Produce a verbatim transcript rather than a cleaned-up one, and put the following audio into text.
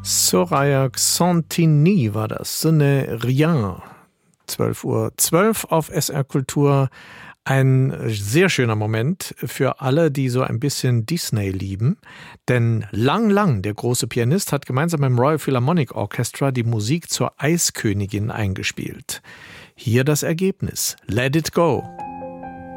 Soraya Xantini war das. Ce n'est rien. zwölf Uhr zwölf auf S R Kultur. Ein sehr schöner Moment für alle, die so ein bisschen Disney lieben. Denn Lang Lang, der große Pianist, hat gemeinsam mit dem Royal Philharmonic Orchestra die Musik zur Eiskönigin eingespielt. Hier das Ergebnis. Let it go.